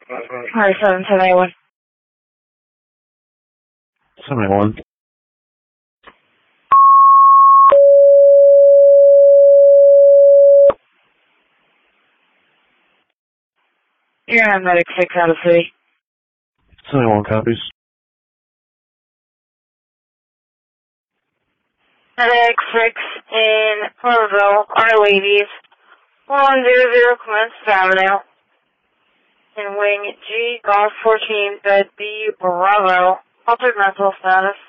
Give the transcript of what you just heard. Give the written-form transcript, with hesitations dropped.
Alright, 771. 71. You're on medic 6 out of 3. 71 copies. Medic 6 in Pleasantville, Our Ladies, 100 Clements Avenue, in Wing G, Golf 14, Bed B, Bravo, altered mental status.